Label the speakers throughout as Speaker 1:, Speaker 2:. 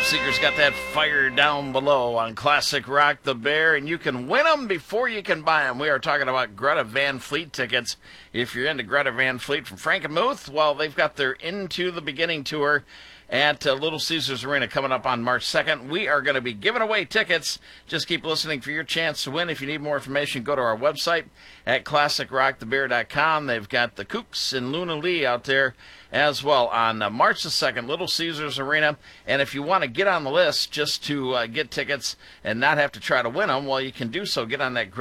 Speaker 1: Seekers got that fire down below on Classic Rock the Bear, and you can win them before you can buy them. We are talking about Greta Van Fleet tickets. If you're into Greta Van Fleet from Frankenmuth, well, they've got their Into the Beginning tour at Little Caesars Arena coming up on March 2nd. We are going to be giving away tickets. Just keep listening for your chance to win. If you need more information, go to our website at ClassicRockTheBear.com. They've got the Kooks and Luna Lee out there as well on March the 2nd, Little Caesars Arena. And if you want to get on the list just to get tickets and not have to try to win them, well, you can do so. Get on that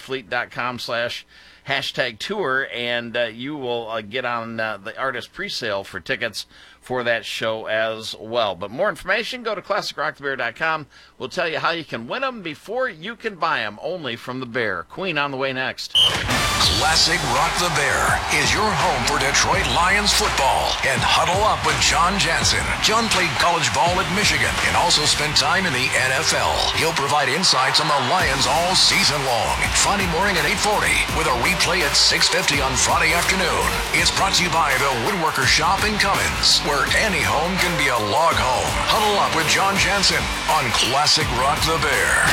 Speaker 1: GretaVanFleet.com/#tour, and you will get on the artist presale for tickets for that show as well. But more information, go to ClassicRockTheBear.com. We'll tell you how you can win them before you can buy them, only from the Bear. Queen on the way next.
Speaker 2: Classic Rock the Bear is your home for Detroit Lions football. And huddle up with John Jansen. John played college ball at Michigan and also spent time in the NFL. He'll provide insights on the Lions all season long. Friday morning at 8:40 with a replay at 6:50 on Friday afternoon. It's brought to you by the Woodworker Shop in Cummins, where any home can be a log home. Huddle up with John Jansen on Classic Rock the Bear.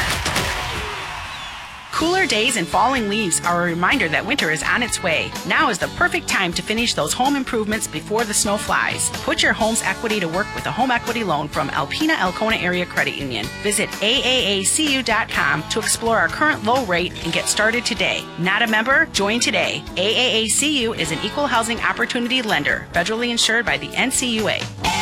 Speaker 3: Cooler days and falling leaves are a reminder that winter is on its way. Now is the perfect time to finish those home improvements before the snow flies. Put your home's equity to work with a home equity loan from Alpena Alcona Area Credit Union. Visit AAACU.com to explore our current low rate and get started today. Not a member? Join today. AAACU is an equal housing opportunity lender, federally insured by the NCUA.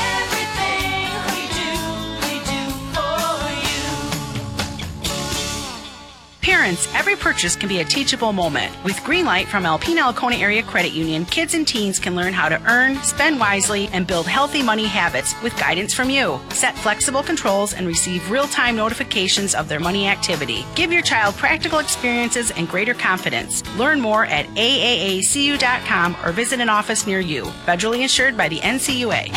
Speaker 3: Parents, every purchase can be a teachable moment. With Greenlight from Alpena Alcona Area Credit Union, kids and teens can learn how to earn, spend wisely, and build healthy money habits with guidance from you. Set flexible controls and receive real-time notifications of their money activity. Give your child practical experiences and greater confidence. Learn more at AAACU.com or visit an office near you. Federally insured by the NCUA.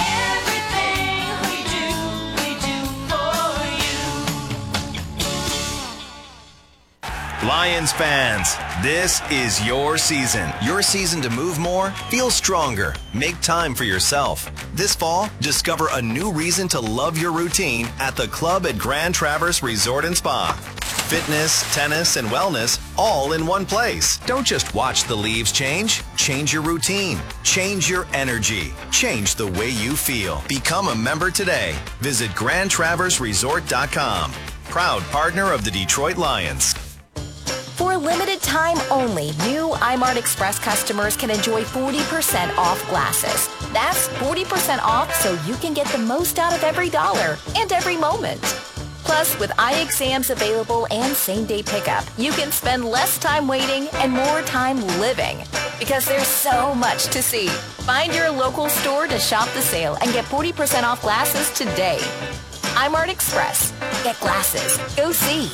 Speaker 4: Lions fans, this is your season. Your season to move more, feel stronger, make time for yourself. This fall, discover a new reason to love your routine at the club at Grand Traverse Resort and Spa. Fitness, tennis, and wellness all in one place. Don't just watch the leaves change. Change your routine. Change your energy. Change the way you feel. Become a member today. Visit GrandTraverseResort.com. Proud partner of the Detroit Lions.
Speaker 5: For a limited time only, new iMart Express customers can enjoy 40% off glasses. That's 40% off so you can get the most out of every dollar and every moment. Plus, with eye exams available and same-day pickup, you can spend less time waiting and more time living. Because there's so much to see. Find your local store to shop the sale and get 40% off glasses today. iMart Express. Get glasses. Go see.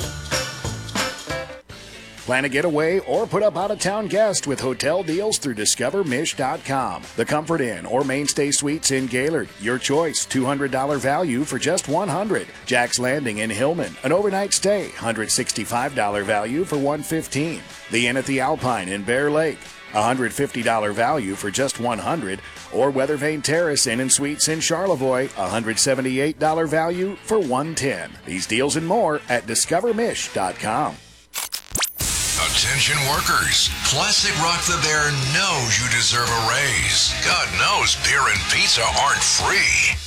Speaker 6: Plan a getaway or put up out-of-town guest with hotel deals through DiscoverMish.com. The Comfort Inn or Mainstay Suites in Gaylord. Your choice, $200 value for just $100. Jack's Landing in Hillman. An overnight stay, $165 value for $115. The Inn at the Alpine in Bear Lake. $150 value for just $100. Or Weathervane Terrace Inn and Suites in Charlevoix. $178 value for $110. These deals and more at DiscoverMish.com.
Speaker 2: Attention workers, Classic Rock the Bear knows you deserve a raise. God knows beer and pizza aren't free.